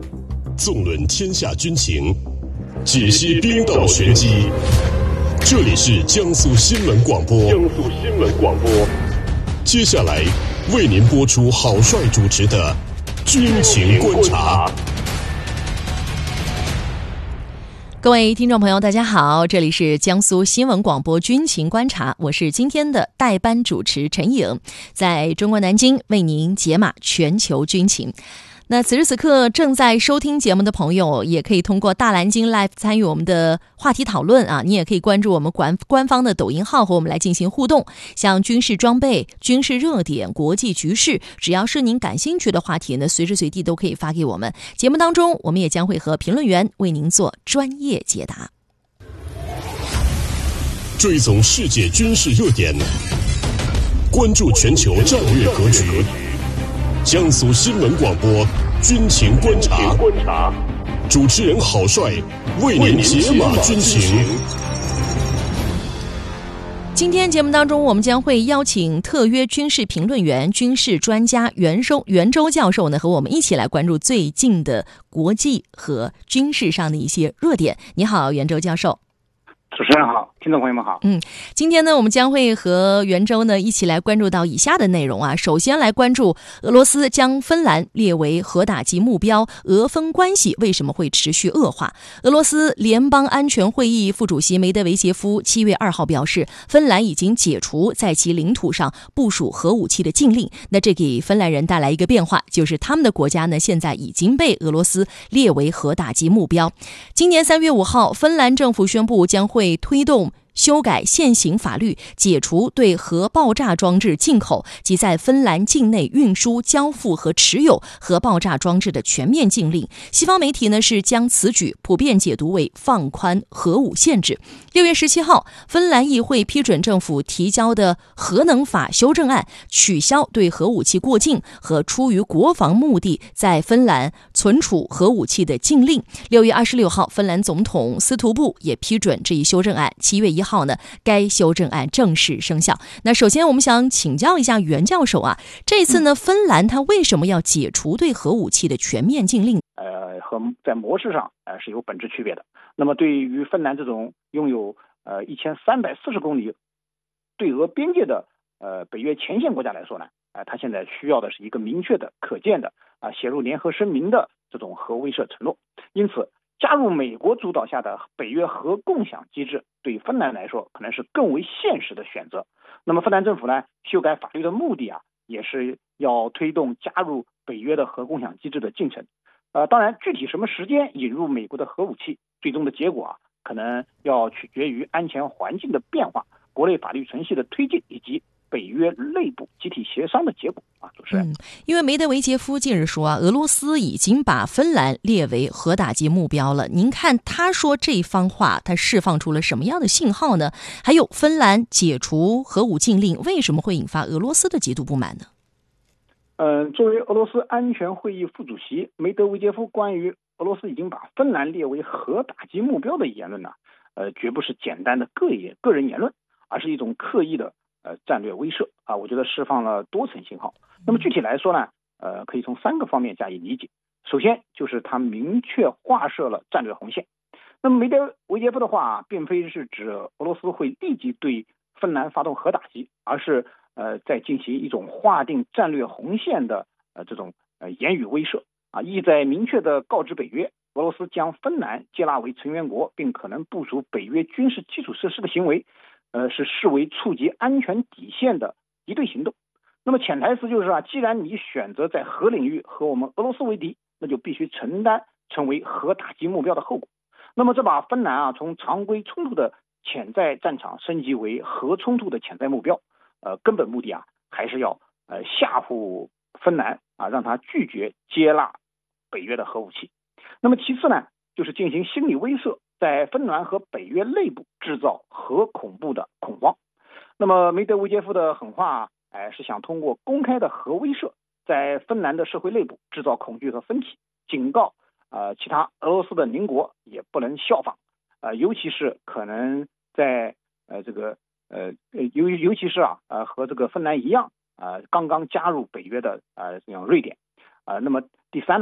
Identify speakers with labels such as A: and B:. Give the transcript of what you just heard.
A: 纵论天下军情，解析兵道玄机。这里是江苏新闻广播。接下来为您播出郝帅主持的军情观察。
B: 各位听众朋友大家好，这里是江苏新闻广播军情观察，我是今天的代班主持陈颖，在中国南京为您解码全球军情。那此时此刻正在收听节目的朋友，也可以通过大蓝鲸 Live 参与我们的话题讨论啊！你也可以关注我们官方的抖音号和我们来进行互动，像军事装备、军事热点、国际局势，只要是您感兴趣的话题呢，随时随地都可以发给我们。节目当中，我们也将会和评论员为您做专业解答。
A: 追踪世界军事热点，关注全球战略格局。江苏新闻广播军情观察，主持人郝帅为您解码军情。
B: 今天节目当中，我们将会邀请特约军事评论员、军事专家袁周教授呢，和我们一起来关注最近的国际和军事上的一些热点。你好，袁周教授。
C: 主持人好，听众朋友们好。
B: 今天呢，我们将会和袁周呢一起来关注到以下的内容啊。首先来关注俄罗斯将芬兰列为核打击目标，俄芬关系为什么会持续恶化？俄罗斯联邦安全会议副主席梅德韦杰夫7月2号表示，芬兰已经解除在其领土上部署核武器的禁令。那这给芬兰人带来一个变化，就是他们的国家呢现在已经被俄罗斯列为核打击目标。今年3月5号，芬兰政府宣布将会推动修改现行法律，解除对核爆炸装置进口及在芬兰境内运输、交付和持有核爆炸装置的全面禁令。西方媒体呢是将此举普遍解读为放宽核武限制。6月17号，芬兰议会批准政府提交的核能法修正案，取消对核武器过境和出于国防目的在芬兰存储核武器的禁令。6月26号，芬兰总统斯图布也批准这一修正案。7月1号呢，该修正案正式生效。那首先我们想请教一下袁教授啊，这次呢，芬兰它为什么要解除对核武器的全面禁令？
C: 和在模式上是有本质区别的。那么对于芬兰这种拥有1340公里对俄边界的北约前线国家来说呢，它现在需要的是一个明确的、可见的写入联合声明的这种核威慑承诺。因此，加入美国主导下的北约核共享机制，对芬兰来说可能是更为现实的选择。那么芬兰政府呢，修改法律的目的也是要推动加入北约的核共享机制的进程。当然，具体什么时间引入美国的核武器，最终的结果可能要取决于安全环境的变化、国内法律程序的推进以及北约内部集体协商的结果主持人。
B: 因为梅德韦杰夫近日说俄罗斯已经把芬兰列为核打击目标了。您看他说这番话，他释放出了什么样的信号呢？还有芬兰解除核武禁令，为什么会引发俄罗斯的极度不满呢？
C: 作为俄罗斯安全会议副主席，梅德韦杰夫关于俄罗斯已经把芬兰列为核打击目标的言论绝不是简单的个人言论，而是一种刻意的战略威慑我觉得释放了多层信号。那么具体来说呢，可以从3个方面加以理解。首先就是他明确划设了战略红线。那么梅德韦杰夫的话并非是指俄罗斯会立即对芬兰发动核打击，而是在进行一种划定战略红线的这种言语威慑意在明确的告知北约，俄罗斯将芬兰接纳为成员国，并可能部署北约军事基础设施的行为是视为触及安全底线的敌对行动。那么潜台词就是既然你选择在核领域和我们俄罗斯为敌，那就必须承担成为核打击目标的后果。那么这把芬兰从常规冲突的潜在战场升级为核冲突的潜在目标，根本目的还是要吓唬芬兰让他拒绝接纳北约的核武器。那么其次呢，就是进行心理威慑，在芬兰和北约内部制造核恐怖的恐慌。那么梅德韦杰夫的狠话是想通过公开的核威慑，在芬兰的社会内部制造恐惧和分歧，警告其他俄罗斯的邻国也不能效仿，尤其是可能在尤其是和这个芬兰一样刚刚加入北约的这样瑞典。那么第三呢，